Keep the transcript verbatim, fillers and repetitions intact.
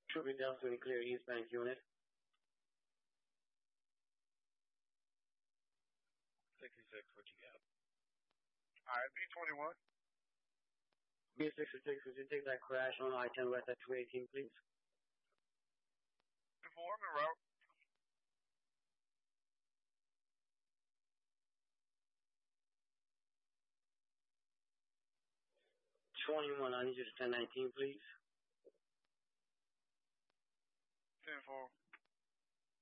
Trooping Delta to clear East Bank unit. sixty-six, what you got? Alright, B twenty-one. B sixty-six, would you take that crash on I ten West at two eighteen, please? Inform en route. twenty-one, I need you to ten nineteen, please. ten four.